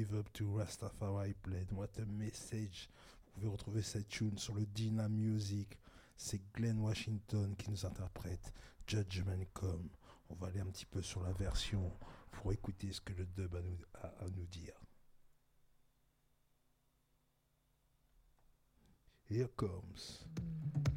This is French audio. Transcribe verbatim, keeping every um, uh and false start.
Live Up to Rastafari Blade. What a message. Vous pouvez retrouver cette tune sur le Dina Music. C'est Glenn Washington qui nous interprète Judgment Come. On va aller un petit peu sur la version pour écouter ce que le dub a, nous, a à nous dire. Here comes.